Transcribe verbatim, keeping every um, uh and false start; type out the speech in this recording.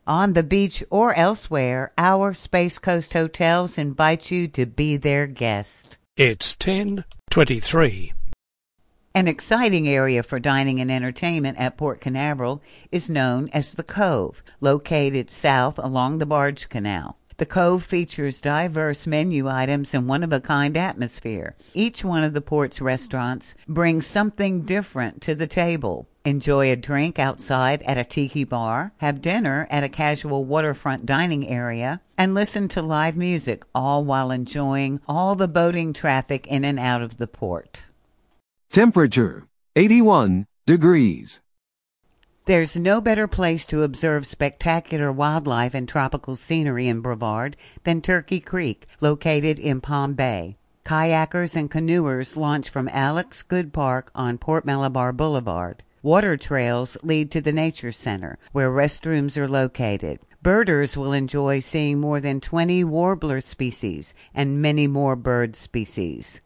On the beach or elsewhere, our Space Coast Hotels invite you to be their guest. It's ten twenty-three. An exciting area for dining and entertainment at Port Canaveral is known as the Cove, located south along the Barge Canal. The Cove features diverse menu items and one-of-a-kind atmosphere. Each one of the port's restaurants brings something different to the table. Enjoy a drink outside at a tiki bar, have dinner at a casual waterfront dining area, and listen to live music, all while enjoying all the boating traffic in and out of the port. Temperature, eighty-one degrees. There's no better place to observe spectacular wildlife and tropical scenery in Brevard than Turkey Creek, located in Palm Bay. Kayakers and canoers launch from Alex Good Park on Port Malabar Boulevard. Water trails lead to the Nature Center, where restrooms are located. Birders will enjoy seeing more than twenty warbler species and many more bird species.